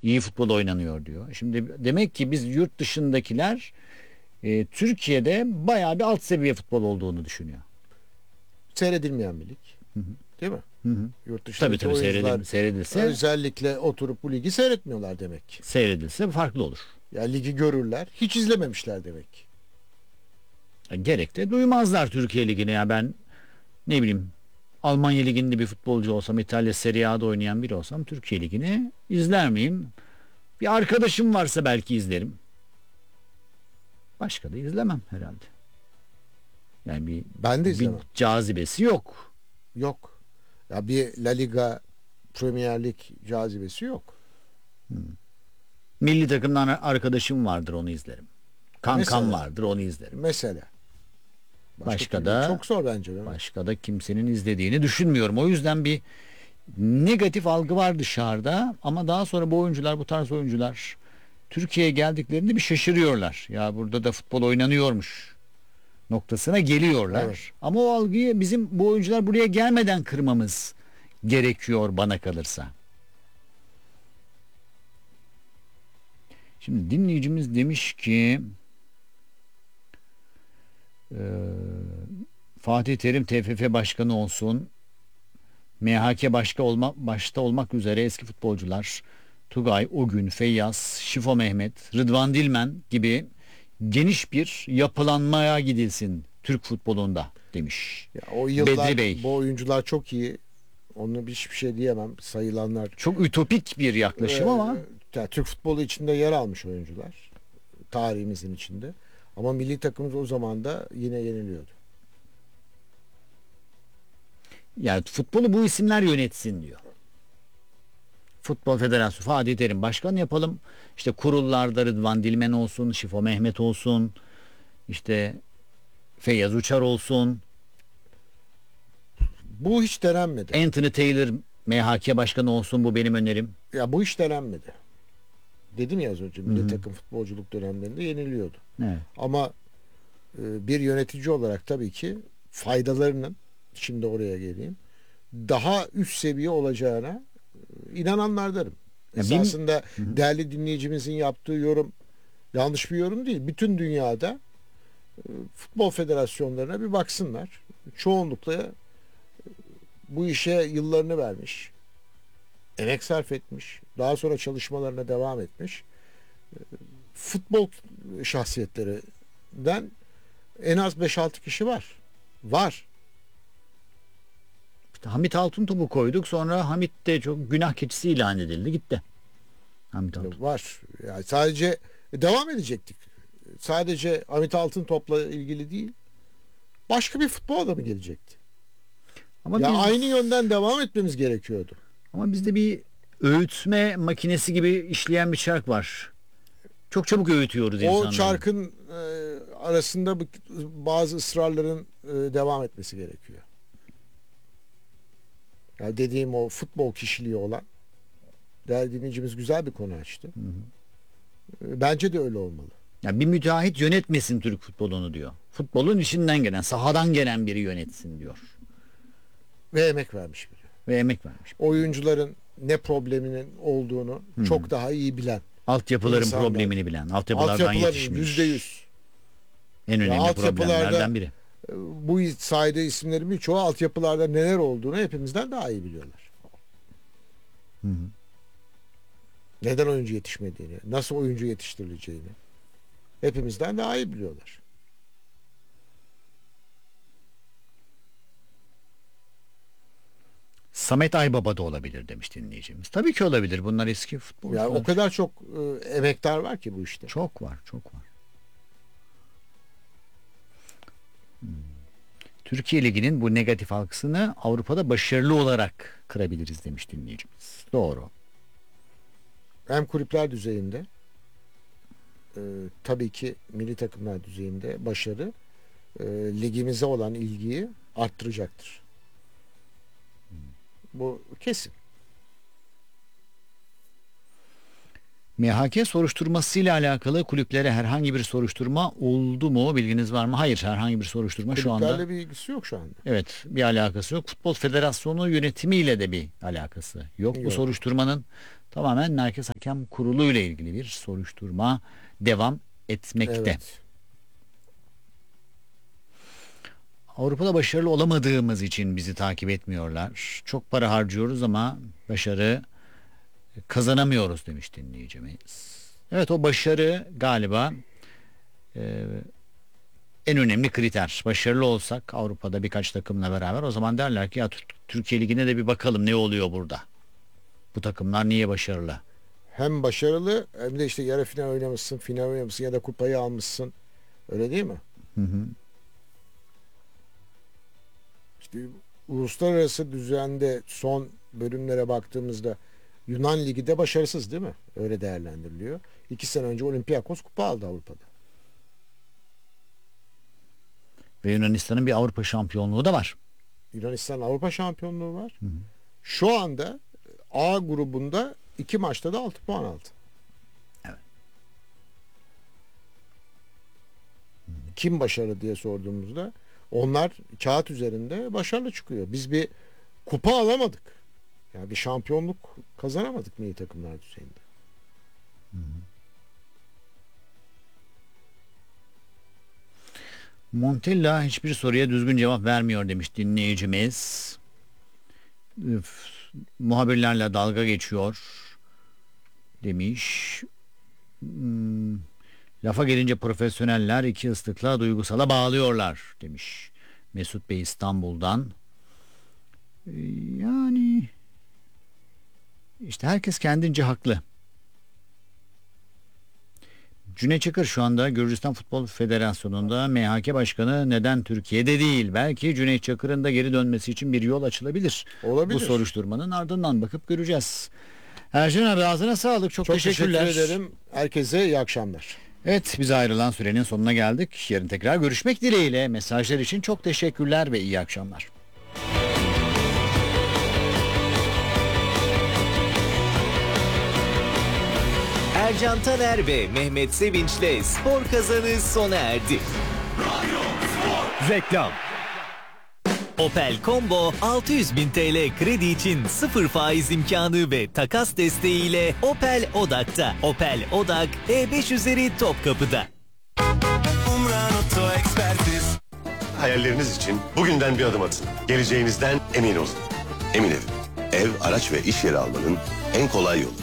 iyi futbol oynanıyor diyor. Şimdi demek ki biz yurt dışındakiler Türkiye'de bayağı bir alt seviye futbol olduğunu düşünüyor. Seyredilmeyen bir lig. Hı hı. Değil mi? Hı hı. Yurt Tabii dışındaki tabii oyuncular seyredilse özellikle oturup bu ligi seyretmiyorlar demek. seyredilse farklı olur. Ya ligi görürler. Hiç izlememişler demek. Gerek de duymazlar Türkiye Ligi'ne. Ya ben ne bileyim Almanya Ligi'nde bir futbolcu olsam, İtalya Serie A'da oynayan biri olsam Türkiye Ligi'ni izler miyim? Bir arkadaşım varsa belki izlerim. Başka da izlemem herhalde. Yani Ben de bir izlemem. cazibesi yok. Yok. Ya bir La Liga, Premier Lig cazibesi yok. Milli takımdan arkadaşım vardır, onu izlerim. Kankam Mesela. vardır, onu izlerim. Mesela. Başka türlü da çok zor bence. Değil mi? başka da kimsenin izlediğini düşünmüyorum. O yüzden bir negatif algı var dışarıda ama daha sonra bu oyuncular, bu tarz oyuncular Türkiye'ye geldiklerinde bir şaşırıyorlar. Ya burada da futbol oynanıyormuş noktasına geliyorlar. Evet. Ama o algıyı bizim bu oyuncular buraya gelmeden kırmamız gerekiyor bana kalırsa. Şimdi dinleyicimiz demiş ki Fatih Terim TFF başkanı olsun. MHK başta olmak üzere eski futbolcular Tugay, Ogün, Feyyaz, Şifo Mehmet, Rıdvan Dilmen gibi geniş bir yapılanmaya gidilsin Türk futbolunda demiş. Ya o yıllar Bedri Bey. bu oyuncular çok iyi. Onu hiçbir şey diyemem. Sayılanlar. Çok ütopik bir yaklaşım ama Ya Türk futbolu içinde yer almış oyuncular. Tarihimizin içinde. Ama milli takımımız o zaman da yine yeniliyordu. yani futbolu bu isimler yönetsin diyor. Futbol Federasyonu Fatih Terim başkan yapalım. İşte kurullarda Rıdvan Dilmen olsun, Şifo Mehmet olsun, işte Feyyaz Uçar olsun, Bu hiç denenmedi. Anthony Taylor MHK başkanı olsun, bu benim önerim. Ya bu hiç denenmedi. Dedim ya az önce milli Hı hı. takım futbolculuk dönemlerinde yeniliyordu. Evet. Ama bir yönetici olarak tabii ki faydalarının, şimdi oraya geleyim, daha üst seviye olacağına inananlardanım. Ya Esasında Hı hı. değerli dinleyicimizin yaptığı yorum yanlış bir yorum değil. Bütün dünyada futbol federasyonlarına bir baksınlar. Çoğunlukla bu işe yıllarını vermiş, emek sarf etmiş, daha sonra çalışmalarına devam etmiş futbol şahsiyetlerinden en az 5-6 kişi var. Var. İşte Hamit Altıntop'u koyduk, sonra Hamit de çok günah keçisi ilan edildi, gitti. Hamit Altıntop. Var. Yani sadece devam edecektik. Sadece Hamit Altıntop'la ilgili değil. Başka bir futbol adamı gelecekti. Ama Ya biz, aynı yönden devam etmemiz gerekiyordu. ama bizde bir öğütme makinesi gibi işleyen bir çark var. Çok çabuk öğütüyoruz O insanları. çarkın arasında bazı ısrarların devam etmesi gerekiyor. Yani dediğim o futbol kişiliği olan, değerli dinleyicimiz güzel bir konu açtı. Hı hı. Bence de öyle olmalı. Ya bir müteahhit yönetmesin Türk futbolunu diyor. Futbolun içinden gelen, sahadan gelen biri yönetsin diyor. Ve emek vermiş biri. Ve emek vermiş. Oyuncuların ne probleminin olduğunu Hı. çok daha iyi bilen. Altyapıların İnsanlar. problemini bilen, altyapılardan Altyapıların yetişmiş. %100. En önemli altyapılarda problemlerden biri. Bu sayede isimlerin birçoğu altyapılarda neler olduğunu hepimizden daha iyi biliyorlar. Hı hı. Neden oyuncu yetişmediğini, nasıl oyuncu yetiştirileceğini hepimizden daha iyi biliyorlar. Samet Aybaba da olabilir demiş dinleyicimiz. Tabii ki olabilir. Bunlar eski futbolcular. Yani o kadar çok emektar var ki bu işte. Çok var, çok var. Türkiye Ligi'nin bu negatif algısını Avrupa'da başarılı olarak kırabiliriz demiş dinleyicimiz. Doğru. Hem kulüpler düzeyinde tabii ki milli takımlar düzeyinde başarı ligimize olan ilgiyi arttıracaktır. Bu kesin. MHK soruşturmasıyla alakalı kulüplere herhangi bir soruşturma oldu mu? Bilginiz var mı? Hayır, herhangi bir soruşturma şu anda. Kulüplerle bir ilgisi yok şu anda. Evet, bir alakası yok. Futbol Federasyonu yönetimiyle de bir alakası yok. Bu Yok. soruşturmanın Tamamen Merkez Hakem Kurulu ile ilgili bir soruşturma devam etmekte. Evet. Avrupa'da başarılı olamadığımız için bizi takip etmiyorlar. Çok para harcıyoruz ama başarı kazanamıyoruz demiş dinleyicimiz. Evet, o başarı galiba en önemli kriter. Başarılı olsak Avrupa'da birkaç takımla beraber, o zaman derler ki ya Türkiye Ligi'ne de bir bakalım ne oluyor burada. Bu takımlar niye başarılı? Hem başarılı hem de işte yarı final oynamışsın, final oynamışsın ya da kupayı almışsın. Öyle değil mi? Hı hı. İşte uluslararası düzende son bölümlere baktığımızda Yunan Ligi de başarısız değil mi? Öyle değerlendiriliyor. 2 sene önce Olympiakos kupa aldı Avrupa'da. Ve Yunanistan'ın bir Avrupa şampiyonluğu da var. Yunanistan Avrupa şampiyonluğu var. Hı hı. Şu anda A grubunda 2 maçta da 6 puan aldı. Evet. Kim başarılı diye sorduğumuzda onlar kağıt üzerinde başarılı çıkıyor. Biz bir kupa alamadık. Yani bir şampiyonluk kazanamadık milli takımlar düzeyinde. Hı hı. Montella hiçbir soruya düzgün cevap vermiyor demiş dinleyicimiz. Üf, muhabirlerle dalga geçiyor demiş. Lafa gelince profesyoneller iki ıslıkla duygusala bağlıyorlar demiş Mesut Bey İstanbul'dan. Yani işte herkes kendince haklı. Cüneyt Çakır şu anda Gürcistan Futbol Federasyonu'nda MHK Başkanı. Neden Türkiye'de değil? Belki Cüneyt Çakır'ın da geri dönmesi için bir yol açılabilir. Olabilir. Bu soruşturmanın ardından bakıp göreceğiz. Ercan abi, ağzına sağlık. Çok teşekkürler. Teşekkür ederim. Herkese iyi akşamlar. Evet, biz ayrılan sürenin sonuna geldik. Yarın tekrar görüşmek dileğiyle. Mesajlar için çok teşekkürler ve iyi akşamlar. Ercan Taner ve Mehmet Sevinç'le Spor Kazanı sona erdi. Reklam. Opel Combo 600.000 TL kredi için 0 faiz imkanı ve takas desteğiyle Opel Odak'ta. Opel Odak E5 Topkapı'da. Hayalleriniz için bugünden bir adım atın. Geleceğinizden emin olun. Emin Ev, ev, araç ve iş yeri almanın en kolay yolu.